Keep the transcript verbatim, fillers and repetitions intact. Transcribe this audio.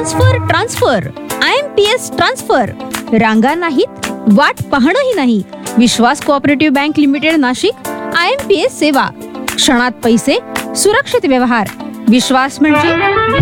Transfer transfer I am P S transfer. रांगा नाहीत, वाट पाहणंही नाही. विश्वास cooperative bank limited Nashik. I am P S सेवा, क्षणात पैसे, सुरक्षित व्यवहार. विश्वास म्हणजे